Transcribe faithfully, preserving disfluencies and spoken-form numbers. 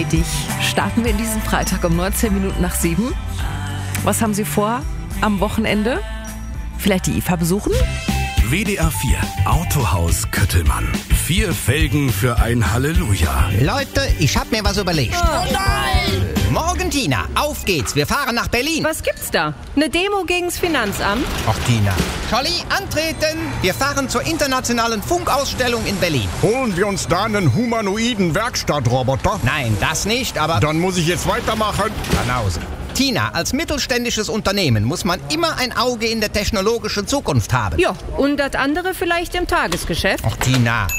Dich starten wir in diesem Freitag um neunzehn Minuten nach sieben. Was haben Sie vor am Wochenende? Vielleicht die I F A besuchen? W D R vier Autohaus Köttelmann. Vier Felgen für ein Halleluja. Leute, ich hab mir was überlegt. Oh nein! Morgen, Tina, auf geht's. Wir fahren nach Berlin. Was gibt's da? Eine Demo gegen's Finanzamt? Ach, Tina. Scholli, antreten. Wir fahren zur internationalen Funkausstellung in Berlin. Holen wir uns da einen humanoiden Werkstattroboter? Nein, das nicht, aber... Dann muss ich jetzt weitermachen. Banause. Tina, als mittelständisches Unternehmen muss man immer ein Auge in der technologischen Zukunft haben. Ja, und das andere vielleicht im Tagesgeschäft. Ach, Tina.